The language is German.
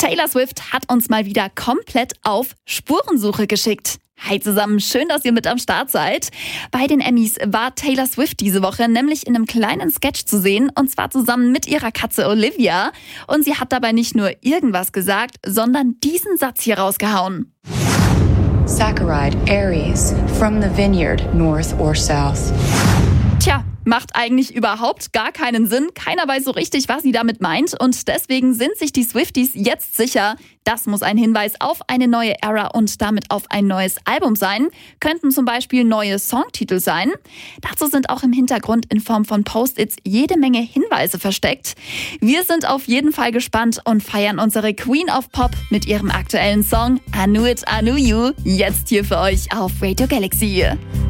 Taylor Swift hat uns mal wieder komplett auf Spurensuche geschickt. Hi zusammen, schön, dass ihr mit am Start seid. Bei den Emmys war Taylor Swift diese Woche nämlich in einem kleinen Sketch zu sehen, und zwar zusammen mit ihrer Katze Olivia. Und sie hat dabei nicht nur irgendwas gesagt, sondern diesen Satz hier rausgehauen. Saccharide, Aries, from the vineyard, north or south. Tja, macht eigentlich überhaupt gar keinen Sinn. Keiner weiß so richtig, was sie damit meint. Und deswegen sind sich die Swifties jetzt sicher, das muss ein Hinweis auf eine neue Ära und damit auf ein neues Album sein. Könnten zum Beispiel neue Songtitel sein. Dazu sind auch im Hintergrund in Form von Post-its jede Menge Hinweise versteckt. Wir sind auf jeden Fall gespannt und feiern unsere Queen of Pop mit ihrem aktuellen Song I Knew It, I Knew You jetzt hier für euch auf Radio Galaxy.